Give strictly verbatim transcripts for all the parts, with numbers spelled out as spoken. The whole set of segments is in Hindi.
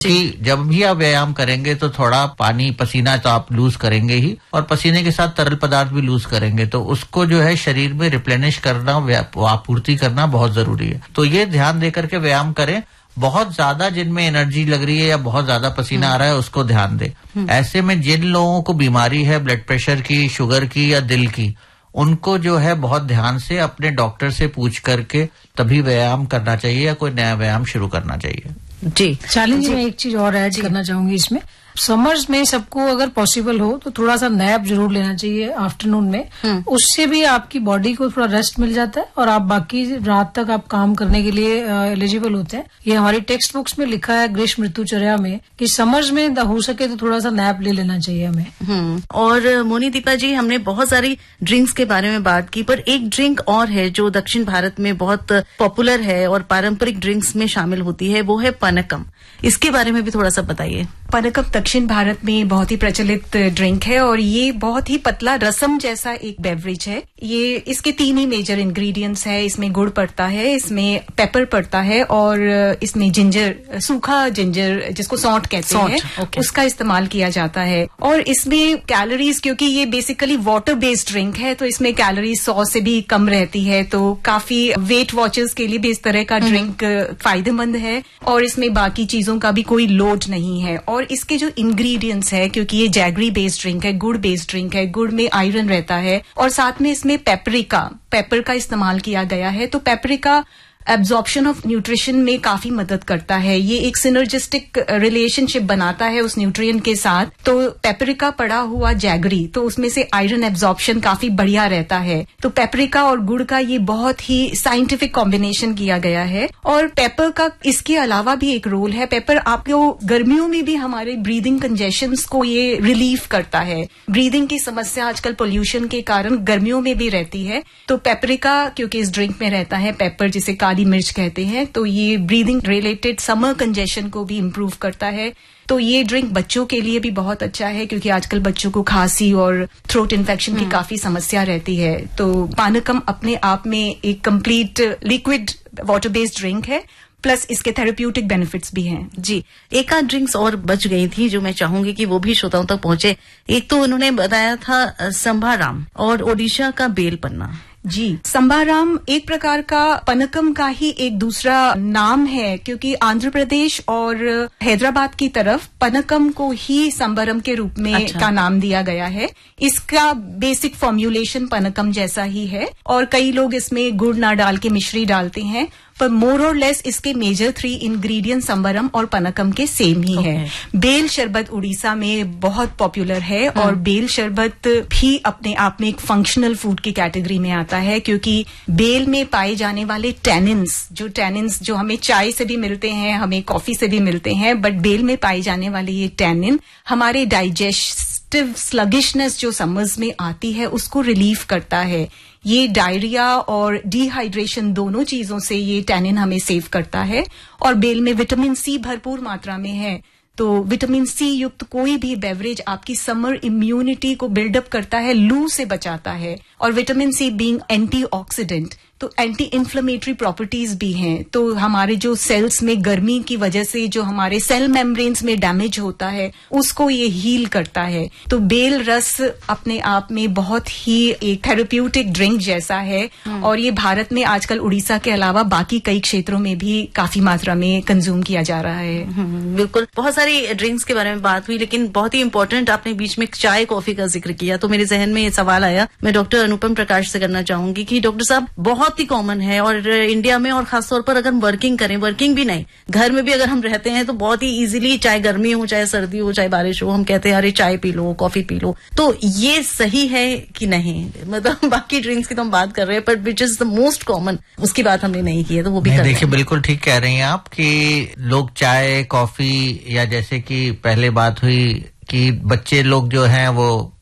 कि जब भी आप व्यायाम करेंगे तो थोड़ा पानी, पसीना तो आप लूज करेंगे ही, और पसीने के साथ तरल पदार्थ भी लूज करेंगे, तो उसको जो है शरीर में रिप्लेनिश करना, आपूर्ति करना बहुत जरूरी है। तो ये ध्यान दे करके व्यायाम करें। बहुत ज्यादा जिनमें एनर्जी लग रही है या बहुत ज्यादा पसीना आ रहा है उसको ध्यान दे। ऐसे में जिन लोगों को बीमारी है ब्लड प्रेशर की, शुगर की या दिल की, उनको जो है बहुत ध्यान से अपने डॉक्टर से पूछ करके तभी व्यायाम करना चाहिए या कोई नया व्यायाम शुरू करना चाहिए। जी चैलेंज में एक चीज और ऐड करना चाहूंगी इसमें। समर्स में सबको अगर पॉसिबल हो तो थोड़ा सा नैप जरूर लेना चाहिए आफ्टरनून में। उससे भी आपकी बॉडी को थोड़ा रेस्ट मिल जाता है और आप बाकी रात तक आप काम करने के लिए एलिजिबल होते हैं। ये हमारी टेक्स्ट बुक्स में लिखा है ग्रीष्म ऋतुचर्या में कि समर्स में हो सके तो थोड़ा सा नैप ले लेना चाहिए हमें। हम्म और मोनी दीपा जी, हमने बहुत सारी ड्रिंक्स के बारे में बात की, पर एक ड्रिंक और है जो दक्षिण भारत में बहुत पॉपुलर है और पारंपरिक ड्रिंक्स में शामिल होती है, वो है पनकम। इसके बारे में भी थोड़ा सा बताइए। पनकम दक्षिण भारत में बहुत ही प्रचलित ड्रिंक है और ये बहुत ही पतला रसम जैसा एक बेवरेज है। ये इसके तीन ही मेजर इंग्रेडिएंट्स है। इसमें गुड़ पड़ता है, इसमें पेपर पड़ता है और इसमें जिंजर, सूखा जिंजर जिसको सौंठ कहते हैं, okay. उसका इस्तेमाल किया जाता है। और इसमें कैलोरीज, क्योंकि ये बेसिकली वाटर बेस्ड ड्रिंक है तो इसमें कैलोरीज सौ से भी कम रहती है, तो काफी वेट वॉचर्स के लिए भी इस तरह का ड्रिंक फायदेमंद है और इसमें बाकी चीजों का भी कोई लोड नहीं है। और इसके जो इंग्रेडिएंट्स है, क्योंकि ये जैगरी बेस्ड ड्रिंक है, गुड़ बेस्ड ड्रिंक है, गुड़ में आयरन रहता है और साथ में इसमें पेपरिका, पेपर का इस्तेमाल किया गया है, तो पेपरिका एब्जॉर्प्शन ऑफ न्यूट्रिशन में काफी मदद करता है। ये एक सिनर्जिस्टिक रिलेशनशिप बनाता है उस न्यूट्रिएंट के साथ। तो पेपरिका पड़ा हुआ जैगरी, तो उसमें से आयरन एब्जॉर्प्शन काफी बढ़िया रहता है। तो पेपरिका और गुड़ का ये बहुत ही साइंटिफिक कॉम्बिनेशन किया गया है। और पेपर का इसके अलावा भी एक रोल है। पेपर आपको गर्मियों में भी हमारे ब्रीदिंग कंजेशंस को ये रिलीफ करता है। ब्रीदिंग की समस्या आजकल पोल्यूशन के कारण गर्मियों में भी रहती है, तो पेपरिका क्योंकि इस ड्रिंक में रहता है, पेपर जिसे काली मिर्च कहते हैं, तो ये ब्रीदिंग रिलेटेड समर कंजेशन को भी इम्प्रूव करता है। तो ये ड्रिंक बच्चों के लिए भी बहुत अच्छा है क्योंकि आजकल बच्चों को खांसी और थ्रोट इन्फेक्शन की काफी समस्या रहती है। तो पानकम अपने आप में एक complete liquid water based drink है, प्लस इसके थेरेप्यूटिक बेनिफिट्स भी हैं। जी, एक आध ड्रिंक्स और बच गई थी जो मैं चाहूंगी कि वो भी श्रोताओं तक पहुंचे। एक तो उन्होंने बताया था संभाराम और ओडिशा का बेल पन्ना। जी, संभाराम एक प्रकार का पनकम का ही एक दूसरा नाम है, क्योंकि आंध्र प्रदेश और हैदराबाद की तरफ पनकम को ही संबरम के रूप में अच्छा। का नाम दिया गया है। इसका बेसिक फॉर्म्यूलेशन पनकम जैसा ही है और कई लोग इसमें गुड़ ना डाल के मिश्री डालते हैं, पर मोर और लेस इसके मेजर थ्री इंग्रेडिएंट संबरम और पनकम के सेम ही okay. है। बेल शरबत उड़ीसा में बहुत पॉपुलर है hmm. और बेल शरबत भी अपने आप में एक फंक्शनल फूड की कैटेगरी में आता है, क्योंकि बेल में पाए जाने वाले टैनिन्स, जो टैनिन्स जो हमें चाय से भी मिलते हैं, हमें कॉफी से भी मिलते हैं, बट बेल में पाए जाने वाले ये टैनिन हमारे डाइजेस्टिव स्लगिशनेस जो समर्स में आती है उसको रिलीफ करता है। ये डायरिया और डिहाइड्रेशन दोनों चीजों से ये टैनिन हमें सेव करता है। और बेल में विटामिन सी भरपूर मात्रा में है, तो विटामिन सी युक्त कोई भी बेवरेज आपकी समर इम्यूनिटी को बिल्डअप करता है, लू से बचाता है। और विटामिन सी बीइंग एंटीऑक्सीडेंट, तो एंटी इन्फ्लेमेटरी प्रॉपर्टीज भी हैं। तो हमारे जो सेल्स में गर्मी की वजह से जो हमारे सेल मेम्ब्रेन्स में डैमेज होता है उसको ये हील करता है। तो बेल रस अपने आप में बहुत ही एक थेरेप्यूटिक ड्रिंक जैसा है और ये भारत में आजकल उड़ीसा के अलावा बाकी कई क्षेत्रों में भी काफी मात्रा में कंज्यूम किया जा रहा है। बिल्कुल, बहुत सारी ड्रिंक्स के बारे में बात हुई, लेकिन बहुत ही इंपॉर्टेंट आपने बीच में चाय कॉफी का जिक्र किया, तो मेरे जहन में ये सवाल आया, मैं डॉक्टर अनुपम प्रकाश से करना चाहूंगी कि डॉक्टर साहब बहुत ही कॉमन है और इंडिया में और खासतौर पर अगर हम वर्किंग करें, वर्किंग भी नहीं घर में भी अगर हम रहते हैं तो बहुत ही इजीली, चाहे गर्मी हो चाहे सर्दी हो चाहे बारिश हो, हम कहते हैं अरे चाय P low, coffee P low. तो ये सही है कि नहीं? मतलब बाकी ड्रिंक्स की तो हम बात कर रहे हैं, but which is the most common उसकी बात हमने नहीं की है, तो वो भी देखिए बिल्कुल ठीक कह रही हैं आप कि लोग चाय कॉफी, या जैसे कि पहले बात हुई कि बच्चे लोग जो हैं वो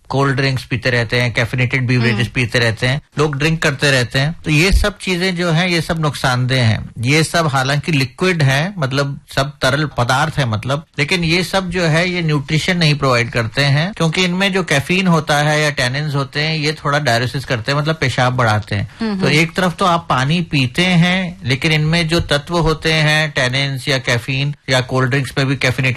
कोल्ड ड्रिंक्स पीते रहते हैं, कैफिनेटेड बीवरेजेस पीते रहते हैं, लोग ड्रिंक करते रहते हैं। तो ये सब चीजें जो है ये सब नुकसानदेह हैं। ये सब हालांकि लिक्विड है, मतलब सब तरल पदार्थ है मतलब, लेकिन ये सब जो है ये न्यूट्रिशन नहीं प्रोवाइड करते हैं, क्योंकि इनमें जो कैफीन होता है या टैनिन्स होते हैं ये थोड़ा डायलिसिस करते हैं, मतलब पेशाब बढ़ाते हैं। तो एक तरफ तो आप पानी पीते हैं, लेकिन इनमें जो तत्व होते हैं टैनिन्स या कैफीन या कोल्ड ड्रिंक्स में भी कैफिनेटेड